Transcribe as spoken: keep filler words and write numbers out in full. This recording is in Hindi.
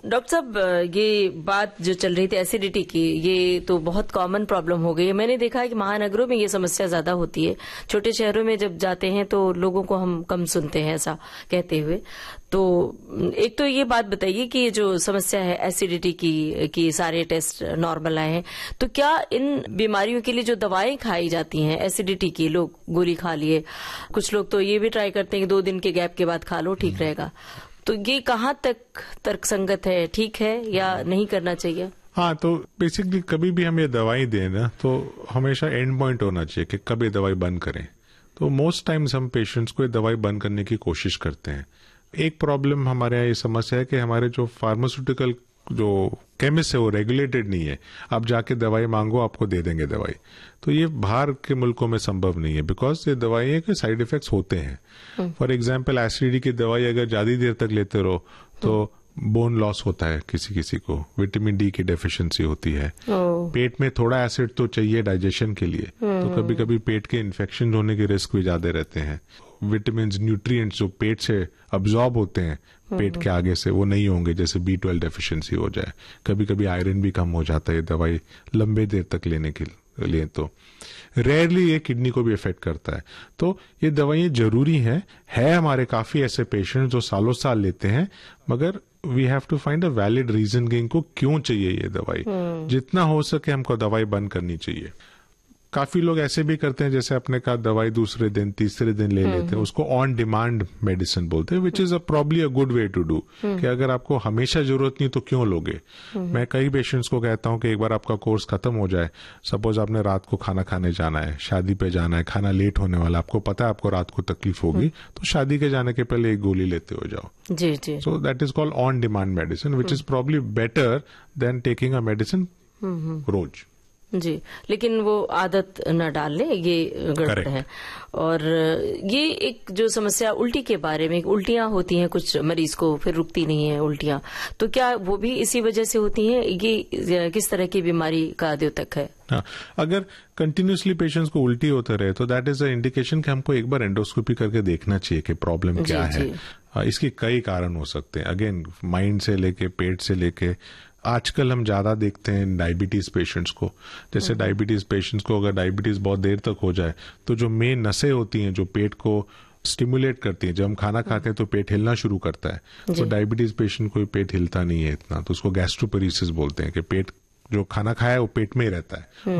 डॉक्टर साहब, ये बात जो चल रही थी एसिडिटी की, ये तो बहुत कॉमन प्रॉब्लम हो गई है। मैंने देखा है कि महानगरों में ये समस्या ज्यादा होती है। छोटे शहरों में जब जाते हैं तो लोगों को हम कम सुनते हैं ऐसा कहते हुए। तो एक तो ये बात बताइए कि ये जो समस्या है एसिडिटी की कि सारे टेस्ट नॉर्मल आए हैं, तो क्या इन बीमारियों के लिए जो दवाएं खाई जाती हैं एसिडिटी की, लोग गोली खा लिए, कुछ लोग तो ये भी ट्राई करते हैं कि दो दिन के गैप के बाद खा लो ठीक रहेगा, तो ये कहाँ तक तर्कसंगत है, ठीक है या नहीं करना चाहिए? हाँ, तो बेसिकली कभी भी हम ये दवाई दें ना तो हमेशा एंड पॉइंट होना चाहिए कि कब ये दवाई बंद करें। तो मोस्ट टाइम्स हम पेशेंट्स को ये दवाई बंद करने की कोशिश करते हैं। एक प्रॉब्लम हमारे यहाँ ये समस्या है कि हमारे जो फार्मास्यूटिकल जो केमिस्ट है वो रेगुलेटेड नहीं है। आप जाके दवाई मांगो, आपको दे देंगे दवाई। तो ये बाहर के मुल्कों में संभव नहीं है, बिकॉज ये दवाई के साइड इफेक्ट्स होते हैं। फॉर एग्जाम्पल एसिडिटी की दवाई अगर ज्यादा देर तक लेते रहो तो बोन लॉस होता है, किसी किसी को विटामिन डी की डेफिशिएंसी होती है। पेट में थोड़ा एसिड तो चाहिए डाइजेशन के लिए, तो कभी कभी पेट के इन्फेक्शन होने के रिस्क भी ज्यादा रहते हैं। विटामिन न्यूट्रिएंट्स जो पेट से अब्जॉर्ब होते हैं पेट के आगे से, वो नहीं होंगे, जैसे बी ट्वेल्व डेफिशिएंसी हो जाए। कभी कभी आयरन भी कम हो जाता है दवाई लंबे देर तक लेने के लिए। तो रेयरली ये किडनी को भी इफेक्ट करता है। तो ये दवाइयां जरूरी हैं। है हमारे काफी ऐसे पेशेंट जो सालों साल लेते हैं, मगर we have to find a valid reason कि इनको क्यों चाहिए ये दवाई। जितना हो सके हमको दवाई बंद करनी चाहिए। काफी लोग ऐसे भी करते हैं, जैसे अपने का दवाई दूसरे दिन तीसरे दिन ले लेते हैं, उसको ऑन डिमांड मेडिसिन बोलते हैं, which is a probably a good way to do. कि अगर आपको हमेशा जरूरत नहीं तो क्यों लोगे। मैं कई पेशेंट्स को कहता हूं कि एक बार आपका कोर्स खत्म हो जाए, सपोज आपने रात को खाना खाने जाना है, शादी पे जाना है, खाना लेट होने वाला, आपको पता है आपको रात को तकलीफ होगी, तो शादी के जाने के पहले एक गोली लेते हो जाओ। जी जी। So that is called on demand medicine, which is probably better than taking a medicine रोज। जी, लेकिन वो आदत न डाल ले, ये गड़बड़ है। और ये एक जो समस्या उल्टी के बारे में, उल्टियां होती हैं कुछ मरीज को, फिर रुकती नहीं है उल्टियां, तो क्या वो भी इसी वजह से होती हैं? ये किस तरह की बीमारी का द्योतक है? हाँ, अगर कंटिन्यूसली पेशेंट्स को उल्टी होते रहे तो दैट इज अ इंडिकेशन कि हमको एक बार एंडोस्कोपी करके देखना चाहिए कि प्रॉब्लम क्या है। इसके कई कारण हो सकते हैं, अगेन माइंड से लेके पेट से लेके। आजकल हम ज्यादा देखते हैं डायबिटीज पेशेंट्स को, जैसे डायबिटीज पेशेंट्स को अगर डायबिटीज बहुत देर तक हो जाए तो जो मेन नसें होती हैं जो पेट को स्टिमुलेट करती हैं, जब हम खाना खाते हैं तो पेट हिलना शुरू करता है। तो डायबिटीज पेशेंट को पेट हिलता नहीं है इतना, तो उसको गैस्ट्रोपेरेसिस बोलते हैं कि पेट जो खाना खाया है वो पेट में ही रहता है।